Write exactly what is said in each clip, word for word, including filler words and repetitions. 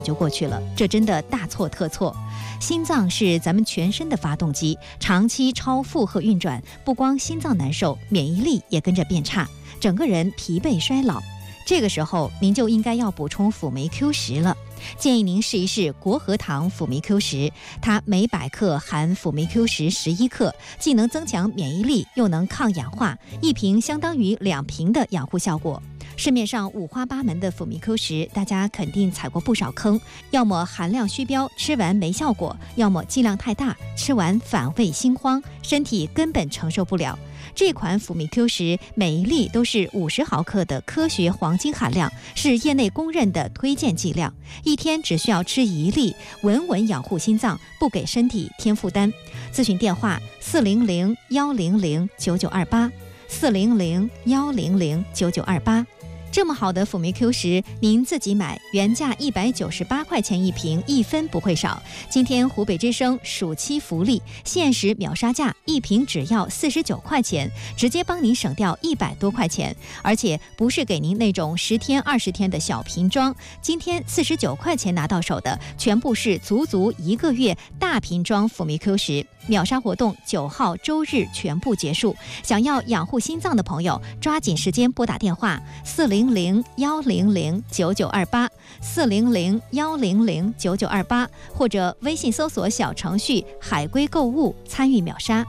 就过去了，这真的大错特错。心脏是咱们全身的发动机，长期超负荷运转，不光心脏难受，免疫力也跟着变差，整个人疲惫衰老。这个时候您就应该要补充辅酶 Q 十了。建议您试一试国和堂辅酶 Q 十，它每百克含辅酶 Q 十十一克，既能增强免疫力，又能抗氧化，一瓶相当于两瓶的养护效果。市面上五花八门的辅酶 Q 十，大家肯定踩过不少坑，要么含量虚标，吃完没效果；要么剂量太大，吃完反胃心慌，身体根本承受不了。这款辅酶 Q 十每一粒都是五十毫克的科学黄金含量，是业内公认的推荐剂量，一天只需要吃一粒，稳稳养护心脏，不给身体添负担。咨询电话：四零零幺零零九九二八，四零零幺零零九九二八。这么好的辅酶 Q 十，您自己买，原价一百九十八块钱一瓶，一分不会少。今天湖北之声暑期福利，限时秒杀价，一瓶只要四十九块钱，直接帮您省掉一百多块钱。而且不是给您那种十天、二十天的小瓶装，今天四十九块钱拿到手的，全部是足足一个月大瓶装辅酶 Q 十。秒杀活动九号周日全部结束，想要养护心脏的朋友，抓紧时间拨打电话四零零幺零零九九二八，四零零幺零零九九二八，或者微信搜索小程序海龟购物参与秒杀。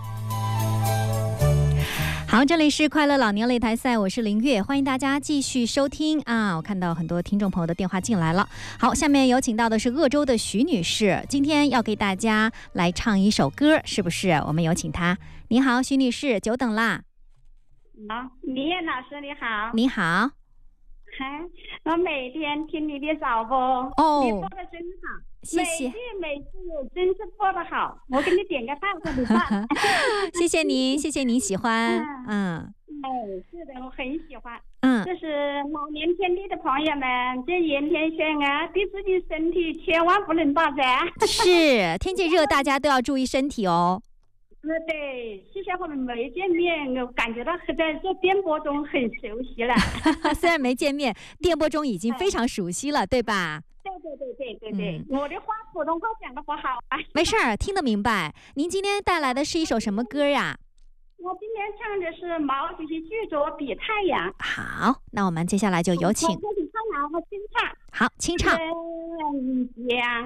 好，这里是快乐老年擂台赛，我是林月，欢迎大家继续收听啊！我看到很多听众朋友的电话进来了。好，下面有请到的是鄂州的徐女士，今天要给大家来唱一首歌，是不是？我们有请她。你好，徐女士，久等啦。 好，李艳老师你好。 你好。 嗨，我每天听你的早播， 哦， 你播的真好。 谢谢， 每句每句真是播得好，我给你点个赞，给你赞。 谢谢您，谢谢您喜欢，嗯， 哎，是的，我很喜欢。 嗯， 这是老年天地的朋友们，这炎天雪啊，对自己身体千万不能打折。 是，天气热，大家都要注意身体哦。 呃，对，谢谢我们没见面，我感觉到在这电波中很熟悉了。 虽然没见面，电波中已经非常熟悉了，对吧？ 对对对对对对，嗯、我的话普通话讲的不好啊。 没事儿，听得明白。您今天带来的是一首什么歌呀？ 我今天唱的是毛主席剧作《比太阳》。 好，那我们接下来就有请。 我请唱，我清唱。 好，清唱。 人家